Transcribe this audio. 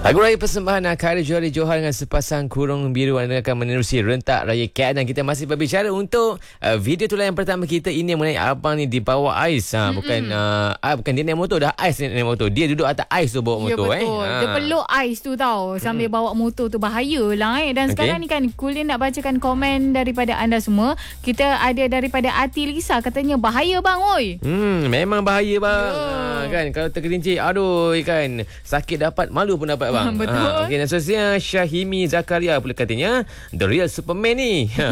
Lagu raya persembahan Khairy Johari Johar dengan sepasang kurung biru anda akan menerusi rentak raya KL dan kita masih berbicara untuk video tulisan yang pertama kita ini mengenai abang ni di bawah ais. Bukan dia naik motor, dah ais naik motor. Dia duduk atas ais tu bawa motor. Betul. Dia peluk ais tu tau sambil bawa motor tu, bahayalah. Dan sekarang ni kan Kulin nak bacakan komen daripada anda semua. Kita ada daripada Ati Lisa, katanya bahaya bang oi. Memang bahaya bang. Kan kalau tergelincir, aduh kan, sakit dapat, malu pun dapat bang. Betul. Okey, dan seterusnya Syahimi Zakaria pula katanya the real Superman ni.